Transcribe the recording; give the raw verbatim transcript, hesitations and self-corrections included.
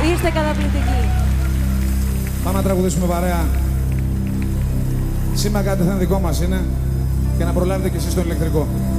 Είστε καταπληκτικοί. Πάμε να τραγουδήσουμε παρέα. Σήμα κάτι θα είναι δικό μας είναι και να προλάβετε κι εσείς τον ηλεκτρικό.